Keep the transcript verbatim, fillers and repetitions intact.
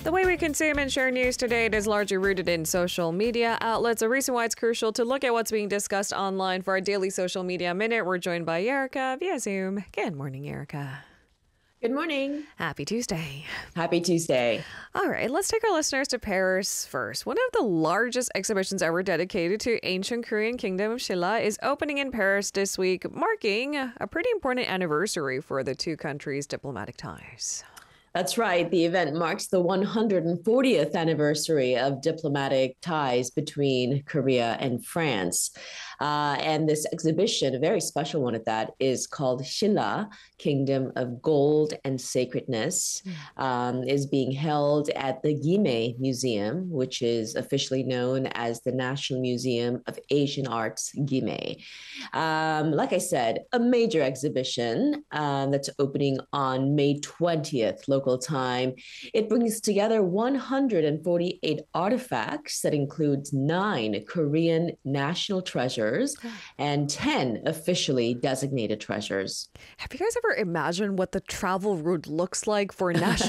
The way we consume and share news today is largely rooted in social media outlets, a reason why it's crucial to look at what's being discussed online. For our daily social media minute, we're joined by Erica via Zoom. Good morning, Erica. Good morning. Happy Tuesday. Happy Tuesday. All right, let's take our listeners to Paris first. One of the largest exhibitions ever dedicated to ancient Korean kingdom, Silla, is opening in Paris this week, marking a pretty important anniversary for the two countries' diplomatic ties. That's right. The event marks the one hundred fortieth anniversary of diplomatic ties between Korea and France. Uh, and this exhibition, a very special one at that, is called Silla, Kingdom of Gold and Sacredness, um, is being held at the Gimhae Museum, which is officially known as the National Museum of Asian Arts, Gimhae. Um, like I said, a major exhibition um, that's opening on May twentieth, local time. It brings together one hundred forty-eight artifacts that includes nine Korean national treasures and ten officially designated treasures. Have you guys ever imagined what the travel route looks like for national